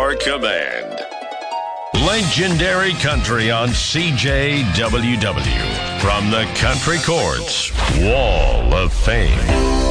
your command. Legendary Country on CJWW. From the Country Courts Wall of Fame.